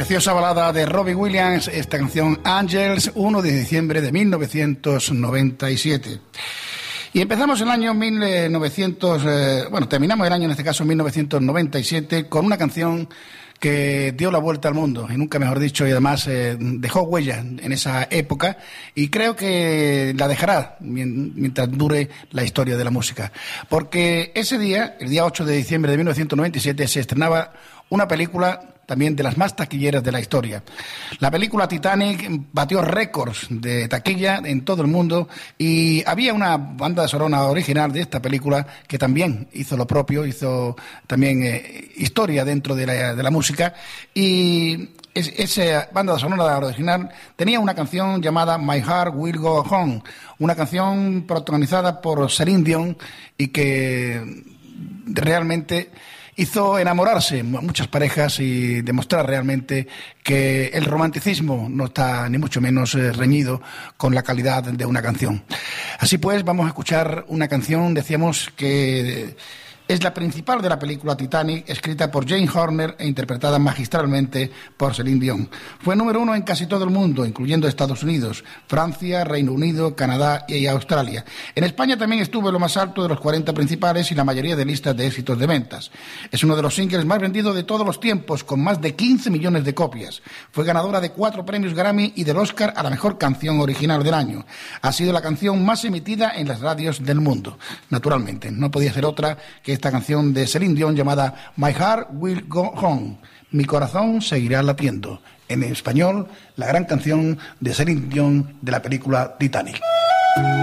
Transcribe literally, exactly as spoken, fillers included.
Preciosa balada de Robbie Williams, esta canción Angels, uno de diciembre de mil novecientos noventa y siete. Y empezamos el año mil novecientos, eh, bueno, terminamos el año en este caso mil novecientos noventa y siete con una canción que dio la vuelta al mundo, y nunca mejor dicho, y además eh, dejó huella en esa época, y creo que la dejará mientras dure la historia de la música. Porque ese día, el día ocho de diciembre de mil novecientos noventa y siete, se estrenaba una película también de las más taquilleras de la historia. La película Titanic batió récords de taquilla en todo el mundo, y había una banda sonora original de esta película que también hizo lo propio, hizo también eh, historia dentro de la, de la música, y es, esa banda sonora original tenía una canción llamada My Heart Will Go On, una canción protagonizada por Celine Dion, y que realmente hizo enamorarse a muchas parejas y demostrar realmente que el romanticismo no está ni mucho menos eh, reñido con la calidad de una canción. Así pues, vamos a escuchar una canción, decíamos que es la principal de la película Titanic, escrita por Jane Horner e interpretada magistralmente por Celine Dion. Fue número uno en casi todo el mundo, incluyendo Estados Unidos, Francia, Reino Unido, Canadá y Australia. En España también estuvo en lo más alto de los cuarenta principales y la mayoría de listas de éxitos de ventas. Es uno de los singles más vendidos de todos los tiempos, con más de quince millones de copias. Fue ganadora de cuatro premios Grammy y del Oscar a la mejor canción original del año. Ha sido la canción más emitida en las radios del mundo. Naturalmente, no podía ser otra que esta canción de Celine Dion llamada My Heart Will Go On, mi corazón seguirá latiendo. En español, la gran canción de Celine Dion de la película Titanic.